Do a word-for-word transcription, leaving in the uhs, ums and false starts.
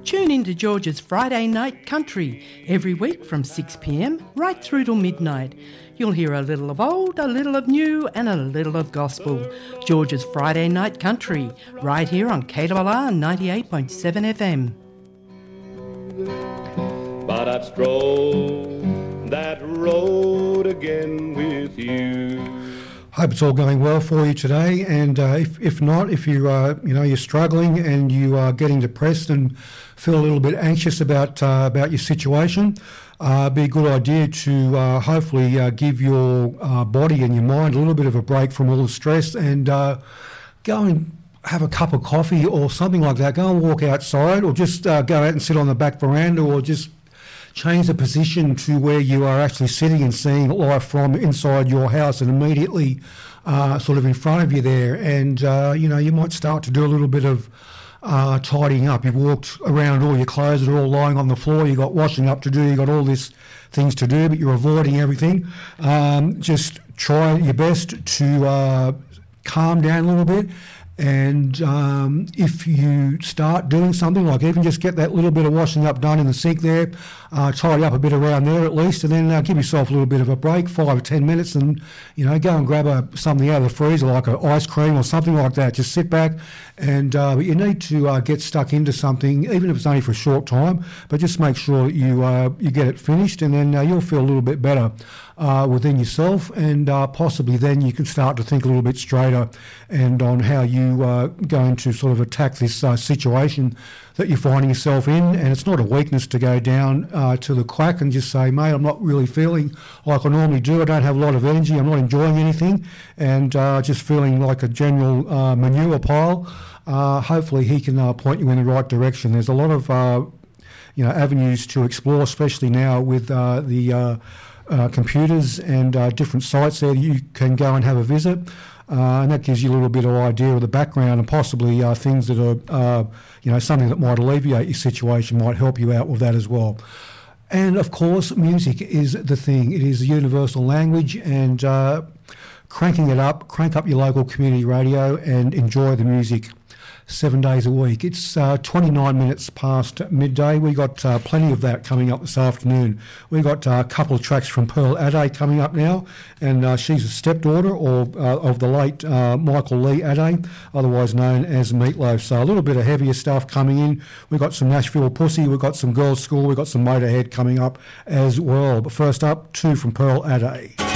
Tune in to George's Friday Night Country every week from six p m right through till midnight. You'll hear a little of old, a little of new and a little of gospel. George's Friday Night Country, right here on K R R ninety-eight point seven F M. But I've strolled that road again with you. Hope it's all going well for you today, and uh, if if not, if you uh, you know you're struggling and you are getting depressed and feel a little bit anxious about uh, about your situation, uh, it'd be a good idea to uh, hopefully uh, give your uh, body and your mind a little bit of a break from all the stress and uh, go and have a cup of coffee or something like that. Go and walk outside, or just uh, go out and sit on the back veranda, or just change the position to where you are actually sitting and seeing life from inside your house and immediately uh, sort of in front of you there. And, uh, you know, you might start to do a little bit of uh, tidying up. You've walked around all your clothes that are all lying on the floor. You've got washing up to do. You've got all these things to do, but you're avoiding everything. Um, just try your best to uh, calm down a little bit. And um, if you start doing something, like even just get that little bit of washing up done in the sink there, uh, tidy up a bit around there at least, and then uh, give yourself a little bit of a break, five or ten minutes, and, you know, go and grab a, something out of the freezer, like an ice cream or something like that. Just sit back, and uh, but you need to uh, get stuck into something, even if it's only for a short time, but just make sure that you, uh, you get it finished, and then uh, you'll feel a little bit better Uh, within yourself, and uh, possibly then you can start to think a little bit straighter and on how you are going to sort of attack this uh, situation that you're finding yourself in. And it's not a weakness to go down uh, to the quack and just say, mate, I'm not really feeling like I normally do. I don't have a lot of energy. I'm not enjoying anything, and uh, just feeling like a general uh, manure pile. Uh, hopefully he can uh, point you in the right direction. There's a lot of uh, you know avenues to explore, especially now with uh, the uh, Uh, computers and uh, different sites there you can go and have a visit, uh, and that gives you a little bit of idea of the background and possibly uh, things that are, uh, you know, something that might alleviate your situation, might help you out with that as well. And of course, music is the thing. It is a universal language, and uh, cranking it up, crank up your local community radio and enjoy the music seven days a week. It's uh, twenty-nine minutes past midday. We got uh, plenty of that coming up this afternoon. We got uh, a couple of tracks from Pearl Ade coming up now, and uh, she's a stepdaughter or uh, of the late uh, Michael Lee Ade, otherwise known as Meatloaf. So a little bit of heavier stuff coming in. We've got some Nashville Pussy, we've got some Girls School, we've got some Motorhead coming up as well. But first up, two from Pearl Ade.